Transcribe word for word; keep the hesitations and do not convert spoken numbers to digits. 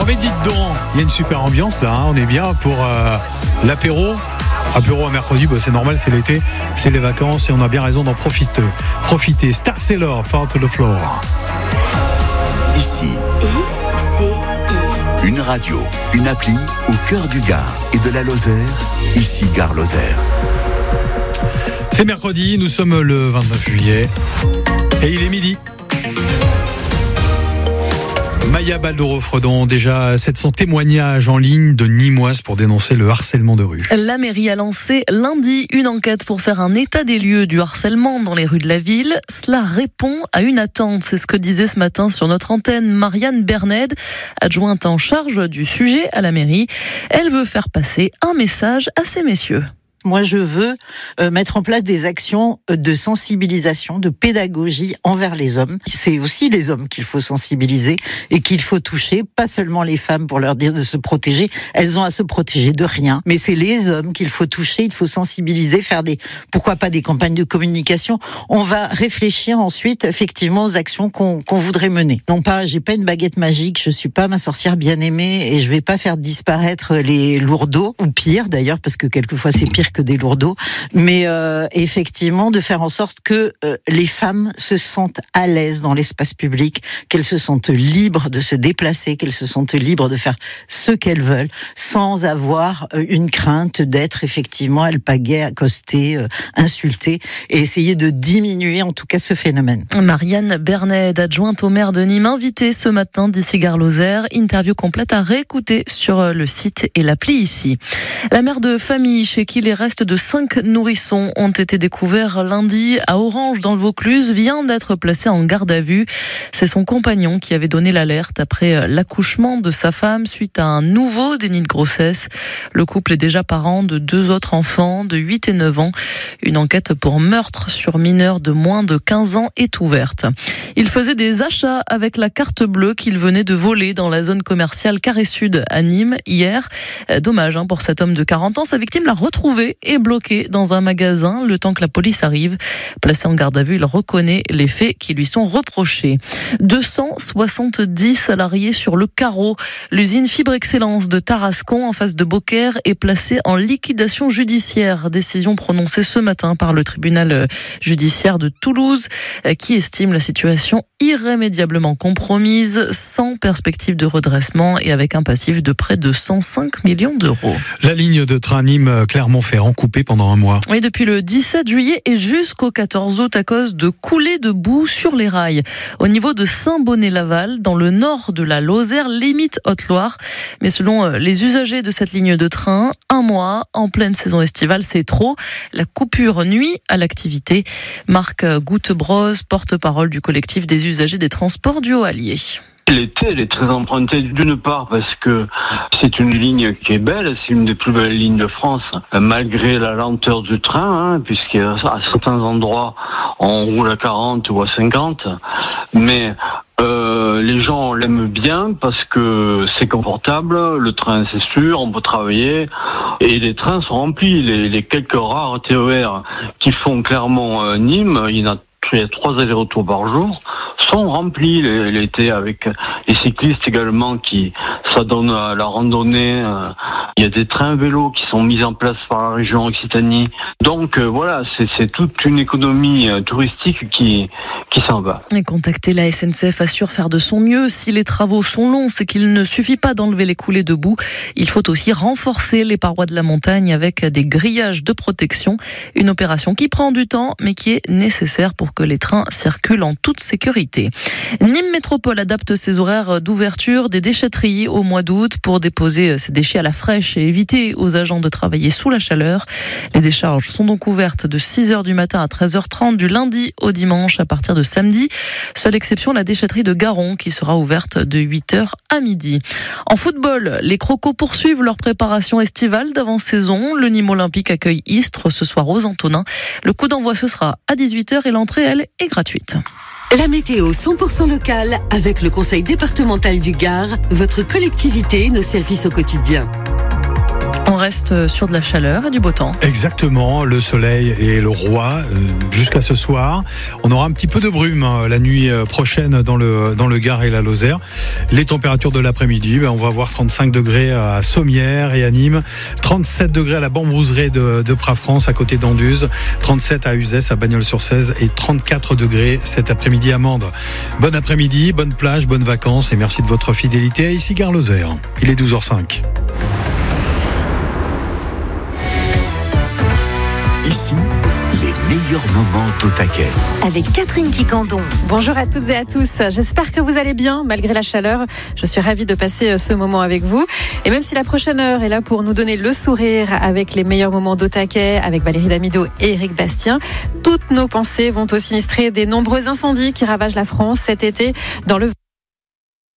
mais dites donc, il y a une super ambiance là, hein. On est bien pour euh, l'apéro. Apéro à mercredi, bah, c'est normal, c'est l'été, c'est les vacances et on a bien raison d'en profiter. Profiter. Star Sailor, Fall to the Floor. Ici, I C I. Une radio, une appli au cœur du Gard et de la Lozère. Ici, Gare Lozère. C'est mercredi, nous sommes le vingt-neuf juillet et il est midi. Maya Baldoro-Fredon, déjà sept cents témoignages en ligne de Nîmoises pour dénoncer le harcèlement de rue. La mairie a lancé lundi une enquête pour faire un état des lieux du harcèlement dans les rues de la ville. Cela répond à une attente, c'est ce que disait ce matin sur notre antenne Marianne Bernède, adjointe en charge du sujet à la mairie. Elle veut faire passer un message à ces messieurs. Moi, je veux euh, mettre en place des actions de sensibilisation, de pédagogie envers les hommes. C'est aussi les hommes qu'il faut sensibiliser et qu'il faut toucher, pas seulement les femmes pour leur dire de se protéger. Elles ont à se protéger de rien. Mais c'est les hommes qu'il faut toucher, il faut sensibiliser, faire des, pourquoi pas des campagnes de communication. On va réfléchir ensuite, effectivement, aux actions qu'on, qu'on voudrait mener. Non pas, j'ai pas une baguette magique, je suis pas ma sorcière bien-aimée et je vais pas faire disparaître les lourdeaux, ou pire d'ailleurs, parce que quelquefois c'est pire que des lourdeaux, mais euh, effectivement de faire en sorte que euh, les femmes se sentent à l'aise dans l'espace public, qu'elles se sentent libres de se déplacer, qu'elles se sentent libres de faire ce qu'elles veulent, sans avoir euh, une crainte d'être effectivement alpaguées, accostées, euh, insultées, et essayer de diminuer en tout cas ce phénomène. Marianne Bernède, adjointe au maire de Nîmes, invitée ce matin d'ici Gare Lozère. Interview complète à réécouter sur le site et l'appli ici. La mère de famille chez qui les restes de cinq nourrissons ont été découverts lundi à Orange dans le Vaucluse vient d'être placée en garde à vue. C'est son compagnon qui avait donné l'alerte après l'accouchement de sa femme suite à un nouveau déni de grossesse. Le couple est déjà parent de deux autres enfants de huit et neuf ans. Une enquête pour meurtre sur mineur de moins de quinze ans est ouverte. Il faisait des achats avec la carte bleue qu'il venait de voler dans la zone commerciale Carré Sud à Nîmes hier. Dommage hein, pour cet homme de quarante ans. Sa victime l'a retrouvé et bloqué dans un magasin le temps que la police arrive. Placé en garde à vue, il reconnaît les faits qui lui sont reprochés. deux cent soixante-dix salariés sur le carreau. L'usine Fibre Excellence de Tarascon en face de Beaucaire est placée en liquidation judiciaire. Décision prononcée ce matin par le tribunal judiciaire de Toulouse qui estime la situation irrémédiablement compromise, sans perspective de redressement et avec un passif de près de cent cinq millions d'euros. La ligne de train Nîmes-Clermont-Ferrand coupée pendant un mois. Oui, depuis le dix-sept juillet et jusqu'au quatorze août à cause de coulées de boue sur les rails. Au niveau de Saint-Bonnet-Laval, dans le nord de la Lozère, limite Haute-Loire. Mais selon les usagers de cette ligne de train, un mois en pleine saison estivale, c'est trop. La coupure nuit à l'activité. Marc Gouttebroz, porte-parole du collectif des usagers des transports du Haut-Allier. L'été, elle est très empruntée d'une part parce que c'est une ligne qui est belle, c'est une des plus belles lignes de France, malgré la lenteur du train, hein, puisqu'à certains endroits on roule à quarante ou à cinquante, mais euh, les gens l'aiment bien parce que c'est confortable, le train c'est sûr, on peut travailler, et les trains sont remplis, les, les quelques rares T E R qui font Clermont-Nîmes, il y en a il y a trois allers-retours par jour, sont remplis l'été avec les cyclistes également qui s'adonnent à la randonnée. Il y a des trains vélos qui sont mis en place par la région Occitanie. Donc euh, voilà, c'est, c'est toute une économie touristique qui, qui s'en va. Et contacter la S N C F assure faire de son mieux. Si les travaux sont longs, c'est qu'il ne suffit pas d'enlever les coulées de boue. Il faut aussi renforcer les parois de la montagne avec des grillages de protection. Une opération qui prend du temps, mais qui est nécessaire pour que les trains circulent en toute sécurité. Nîmes Métropole adapte ses horaires d'ouverture des déchetteries au mois d'août pour déposer ses déchets à la fraîche et éviter aux agents de travailler sous la chaleur. Les décharges sont donc ouvertes de six heures du matin à treize heures trente du lundi au dimanche à partir de samedi. Seule exception, la déchetterie de Garon qui sera ouverte de huit heures à midi. En football, les Crocos poursuivent leur préparation estivale d'avant-saison. Le Nîmes Olympique accueille Istres ce soir aux Antonins. Le coup d'envoi ce sera à dix-huit heures et l'entrée, elle, est gratuite. La météo cent pour cent locale avec le Conseil départemental du Gard, votre collectivité, nos services au quotidien. On reste sur de la chaleur et du beau temps. Exactement, le soleil est le roi euh, jusqu'à ce soir. On aura un petit peu de brume hein, la nuit prochaine dans le, dans le Gard et la Lozère. Les températures de l'après-midi, ben, on va voir trente-cinq degrés à Sommières et à Nîmes, trente-sept degrés à la Bambouserie de, de Pras-France à côté d'Anduze, trente-sept à Uzès, à Bagnols-sur-Cèze et trente-quatre degrés cet après-midi à Mende. Bon après-midi, bonne plage, bonnes vacances et merci de votre fidélité à ici Gare Lozère. Il est douze heures cinq. Ici, les meilleurs moments au taquet. Avec Catherine Quicandon. Bonjour à toutes et à tous. J'espère que vous allez bien malgré la chaleur. Je suis ravie de passer ce moment avec vous. Et même si la prochaine heure est là pour nous donner le sourire avec les meilleurs moments d'au taquet, avec Valérie Damido et Éric Bastien, toutes nos pensées vont au sinistré des nombreux incendies qui ravagent la France cet été dans le